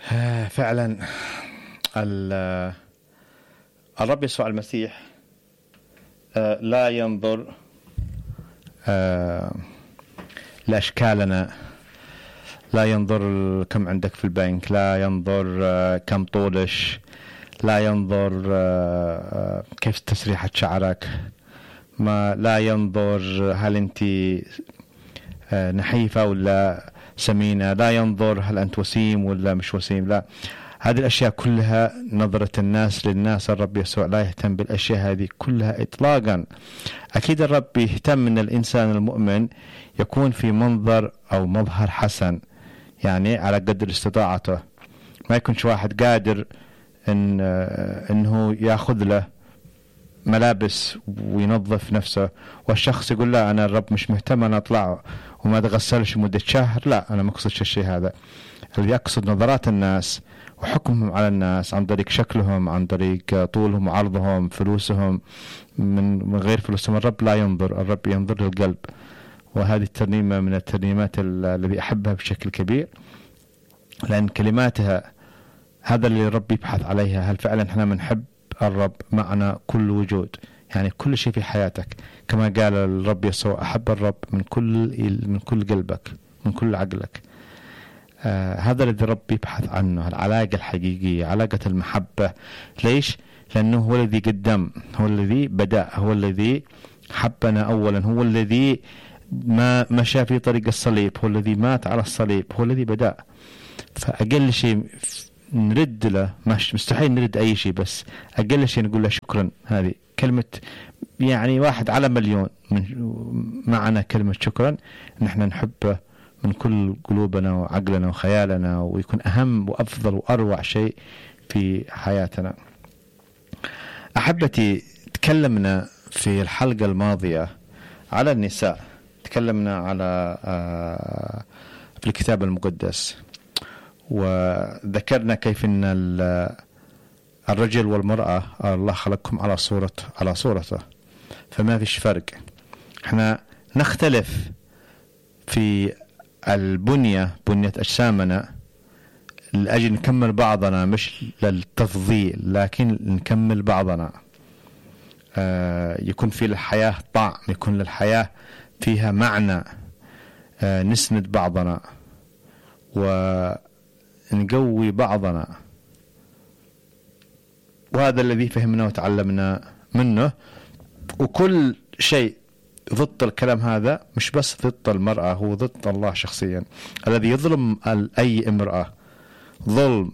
فعلا الرب يسوع المسيح لا ينظر لأشكالنا، لا ينظر كم عندك في البنك، لا ينظر كم طولش، لا ينظر كيف تسريحة شعرك، لا ينظر هل أنت نحيفة ولا سمينة، لا ينظر هل أنت وسيم ولا مش وسيم. لا، هذه الأشياء كلها نظرة الناس للناس. الرب يسوع لا يهتم بالأشياء هذه كلها إطلاقا. أكيد الرب يهتم أن الإنسان المؤمن يكون في منظر أو مظهر حسن، يعني على قدر استطاعته، ما يكونش واحد قادر إنه يأخذ له ملابس وينظف نفسه، والشخص يقول لا أنا الرب مش مهتم أنا أطلع وما أتغسلش مدة شهر. لا، أنا ما أقصدش الشيء هذا. اللي يقصد نظرات الناس وحكمهم على الناس عن طريق شكلهم، عن طريق طولهم وعرضهم، فلوسهم من غير فلوسهم. الرب لا ينظر، الرب ينظر للقلب. وهذه الترنيمة من الترنيمات التي أحبها بشكل كبير، لأن كلماتها هذا اللي الرب يبحث عليها. هل فعلا احنا بنحب الرب معنا كل وجود، يعني كل شيء في حياتك، كما قال الرب يسوع أحب الرب من كل قلبك، من كل عقلك. هذا الذي الرب يبحث عنه، العلاقة الحقيقية، علاقة المحبة. ليش؟ لأنه هو الذي قدم، هو الذي بدأ، هو الذي حبنا أولا، هو الذي ما مشى في طريق الصليب، هو الذي مات على الصليب، هو الذي بدأ. فأقل شيء نرد له، مستحيل نرد أي شيء، بس أقل شيء نقول له شكرا. هذه كلمة يعني واحد على مليون معنى كلمة شكرا. نحن نحبه من كل قلوبنا وعقلنا وخيالنا، ويكون أهم وأفضل وأروع شيء في حياتنا. أحبتي، تكلمنا في الحلقة الماضية على النساء، تكلمنا على في الكتاب المقدس، وذكرنا كيف أن الرجل والمرأة الله خلقهم على صورته، فما فيش فرق. احنا نختلف في بنية أجسامنا لأجل نكمل بعضنا، مش للتفضيل، لكن نكمل بعضنا. يكون في الحياة طعم، يكون للحياة فيها معنى، نسند بعضنا ونقوي بعضنا. وهذا الذي فهمنا وتعلمنا منه. وكل شيء ضد الكلام هذا، مش بس ضد المرأة، هو ضد الله شخصيا. الذي يظلم أي امرأة ظلم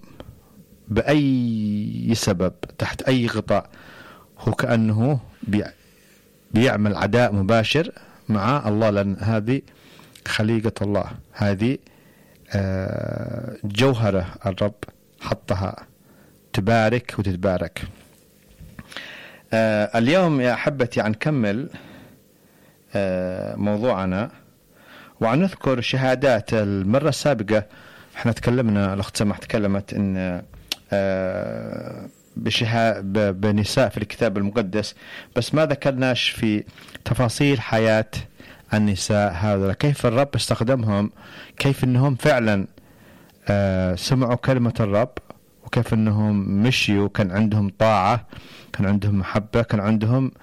بأي سبب تحت أي غطاء، هو كأنه بيعمل عداء مباشر مع الله، لأن هذه خليقة الله، هذه جوهرة الرب حطها تبارك وتتبارك. اليوم يا أحبتي نكمل موضوعنا، ونذكر شهادات. المرة السابقة احنا تكلمنا، الأخت سماح تكلمت إن بنساء في الكتاب المقدس، بس ما ذكرناش في تفاصيل حياة النساء هذا، كيف الرب استخدمهم، كيف انهم فعلا سمعوا كلمة الرب، وكيف انهم مشيوا، كان عندهم طاعة، كان عندهم محبة، كان عندهم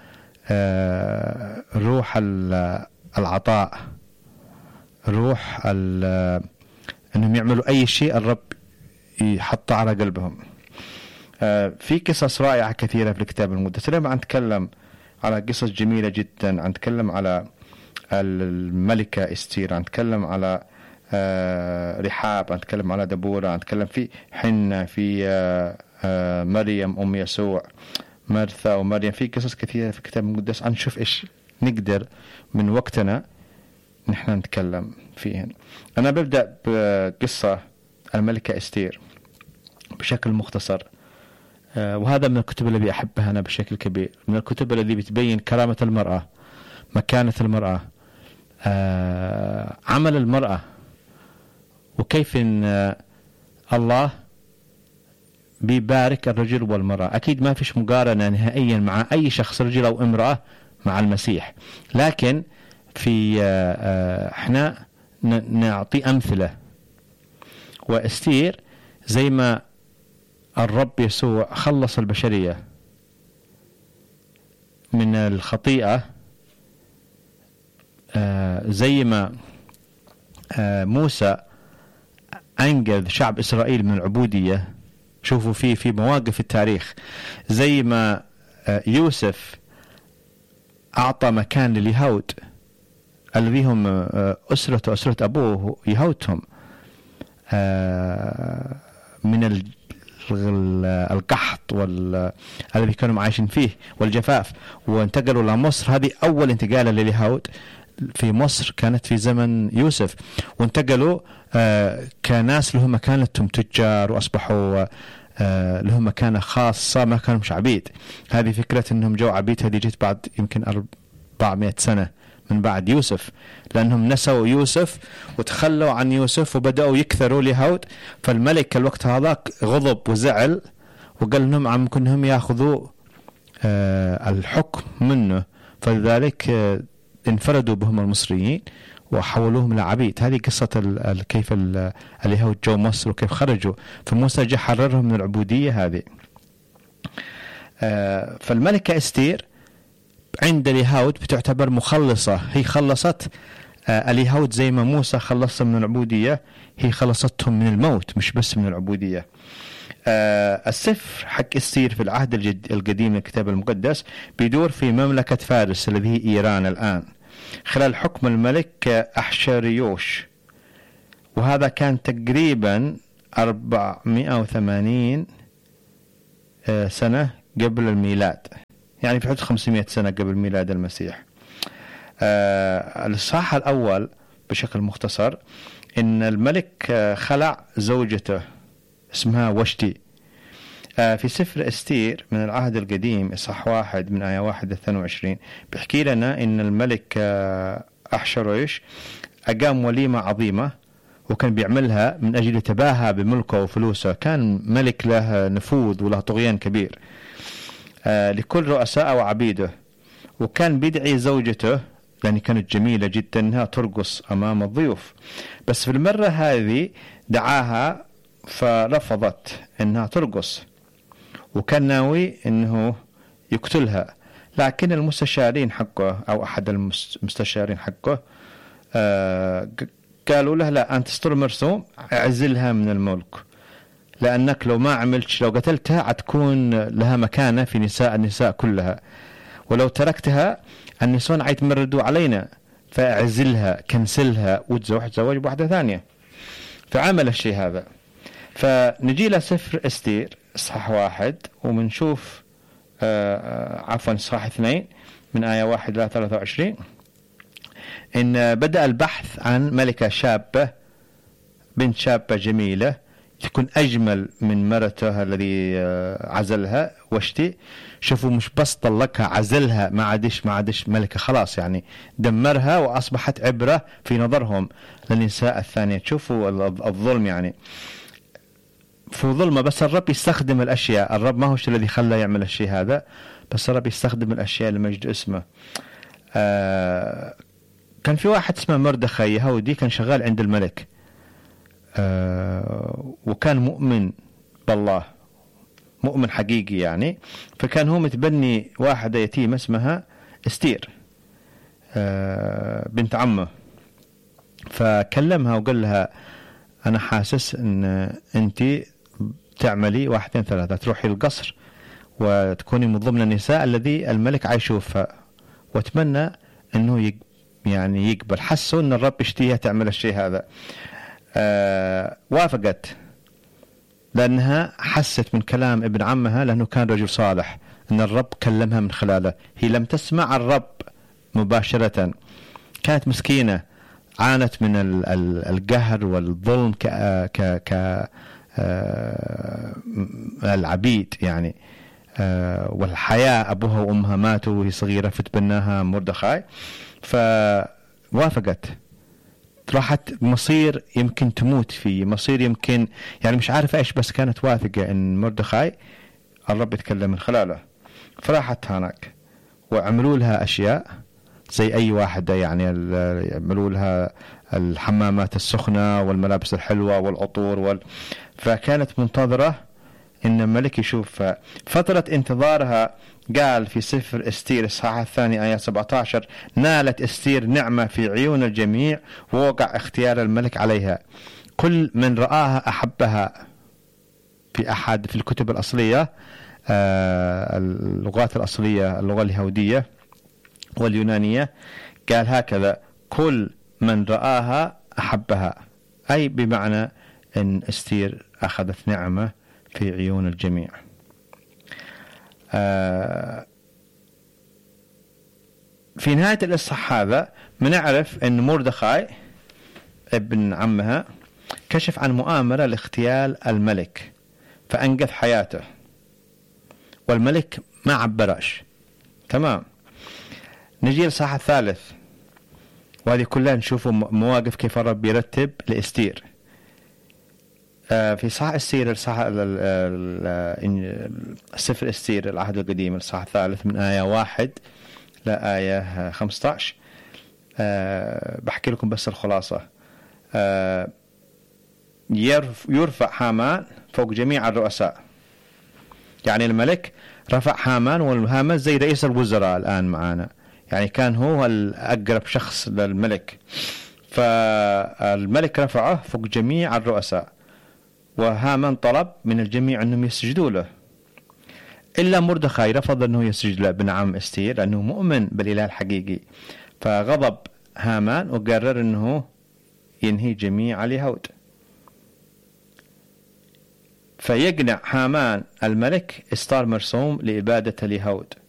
روح العطاء، روح انهم يعملوا اي شيء الرب يحط على قلبهم. في قصص رائعة كثيرة في الكتاب المقدس. اليوم نتكلم على قصص جميلة جدا. نتكلم على الملكة استير، نتكلم على رحاب، نتكلم على دبورة، نتكلم في حنة، في مريم أم يسوع، مرثا ومريم. في قصص كثيرة في الكتاب المقدس. نشوف إيش نقدر من وقتنا نحن نتكلم فيهن. أنا ببدأ بقصة الملكة استير بشكل مختصر، وهذا من الكتب التي أحبها أنا بشكل كبير، من الكتب التي بتبين كرامة المرأة، مكانة المرأة، عمل المرأة، وكيف إن الله بيبارك الرجل والمرأة. أكيد ما فيش مقارنة نهائيا مع أي شخص رجل أو امرأة مع المسيح، لكن في احنا نعطي أمثلة. واستير زي ما الرب يسوع خلص البشرية من الخطيئة، زي ما موسى أنقذ شعب إسرائيل من العبودية. شوفوا في مواقف التاريخ، زي ما يوسف أعطى مكان لليهود الذي هم أسرة أبوه، يهودهم من القحط الذي كانوا عايشين فيه والجفاف، وانتقلوا إلى مصر. هذه أول انتقالة لليهود في مصر كانت في زمن يوسف، وانتقلوا كناس لهم مكانة تجار، وأصبحوا لهم مكانة خاصة، ما كانوا مش عبيد. هذه فكرة أنهم جو عبيد هذه جت بعد يمكن 400 سنة من بعد يوسف، لأنهم نسوا يوسف وتخلوا عن يوسف وبدأوا يكثروا اليهود. فالملك الوقت هذاك غضب وزعل وقال لهم عم كنهم يأخذوا الحكم منه، فلذلك انفردوا بهم المصريين وحولوهم لعبيد. هذه قصة كيف اليهود جو مصر وكيف خرجوا، فموسى جاء حررهم من العبودية هذه. فالملكة استير عند اليهود بتعتبر مخلصة، هي خلصت اليهود زي ما موسى خلصهم من العبودية، هي خلصتهم من الموت مش بس من العبودية. السفر حق استير في العهد القديم الكتاب المقدس بيدور في مملكة فارس الذي هي إيران الآن، خلال حكم الملك أحشريوش، وهذا كان تقريبا 480 سنة قبل الميلاد، يعني في حدود 500 سنة قبل ميلاد المسيح. الإصحاح الأول بشكل مختصر إن الملك خلع زوجته اسمها وشتي. في سفر استير من العهد القديم إصحاح 1 من آية 1 22 بيحكي لنا إن الملك أحشرويش أقام وليمة عظيمة، وكان بيعملها من أجل يتباهى بملكه وفلوسه. كان ملك له نفوذ وله طغيان كبير لكل رؤساء وعبيده، وكان بيدعي زوجته لأن كانت جميلة جدا أنها ترقص أمام الضيوف، بس في المرة هذه دعاها فرفضت أنها ترقص، وكان ناوي أنه يقتلها. لكن المستشارين حقه أو أحد المستشارين حقه قالوا له لا، أنت تستر مرسوم، اعزلها من الملك، لأنك لو ما عملتش، لو قتلتها عتكون لها مكانة في النساء كلها، ولو تركتها النسوان عيتمردوا علينا، فاعزلها كنسلها وتزوج بواحدة ثانية. فعمل الشيء هذا. فنجي لسفر استير إصحاح 1 ومنشوف عفوا إصحاح 2 من آية 1 إلى 23 إن بدأ البحث عن ملكة شابة، بنت شابة جميلة تكون أجمل من مرته الذي عزلها وشتي. شوفوا، مش بس طلقها، عزلها، ما عادش ملكة، خلاص يعني دمرها وأصبحت عبرة في نظرهم للنساء الثانية. تشوفوا الظلم، يعني في ظلمة، بس الرب يستخدم الأشياء. الرب ما هو الذي خلى يعمل الشيء هذا، بس الرب يستخدم الأشياء لمجد اسمه. كان في واحد اسمه مردخاي يهودي كان شغال عند الملك، وكان مؤمن بالله، مؤمن حقيقي يعني. فكان هو متبني واحدة يتيمة اسمها استير بنت عمه، فكلمها وقال لها أنا حاسس أن أنت تعملي 1 2 3، تروحي القصر وتكوني من ضمن النساء الذي الملك عايشوفها، واتمنى أنه يعني يقبل. حسوا أن الرب يشتيها تعمل الشيء هذا. وافقت لأنها حست من كلام ابن عمها، لأنه كان رجل صالح، أن الرب كلمها من خلاله. هي لم تسمع الرب مباشرة، كانت مسكينة، عانت من القهر والظلم العبيد يعني، والحياة. أبوها وأمها ماتوا وهي صغيرة، فتبناها مردخاي، فوافقت. راحت مصير يمكن تموت فيه، مصير يمكن يعني مش عارفة إيش، بس كانت واثقة إن مردخاي الرب يتكلم من خلاله. فراحت هناك وعملوا لها أشياء زي أي واحدة، يعني عملوا لها الحمامات السخنة والملابس الحلوة والعطور فكانت منتظرة إن الملك يشوفها. فترة انتظارها قال في سفر استير الإصحاح 2 آية 17: نالت استير نعمة في عيون الجميع ووقع اختيار الملك عليها، كل من رآها أحبها. في الكتب الأصلية، اللغات الأصلية، اللغة اليهودية واليونانية، قال هكذا: كل من رآها أحبها، أي بمعنى أن استير أخذت نعمة في عيون الجميع. في نهاية الإصحاح هذا بنعرف أن مردخاي ابن عمها كشف عن مؤامرة لاغتيال الملك فأنقذ حياته، والملك ما عبرش. تمام. نجي للإصحاح الثالث، وهذه كلها نشوفوا مواقف كيف الرب يرتب لإستير. في صحاح استير، سفر استير العهد القديم الصحاح الثالث من آية 1 لآية 15. بحكي لكم بس الخلاصة. يرفع هامان فوق جميع الرؤساء. يعني الملك رفع هامان، والهامان زي رئيس الوزراء الآن معانا، يعني كان هو الأقرب شخص للملك. فالملك رفعه فوق جميع الرؤساء، وهامان طلب من الجميع أنهم يسجدوا له، إلا مردخاي رفض أنه يسجد له ابن عم استير لأنه مؤمن بالإله الحقيقي. فغضب هامان وقرر أنه ينهي جميع اليهود. فيقنع هامان الملك إصدار مرسوم لإبادة اليهود.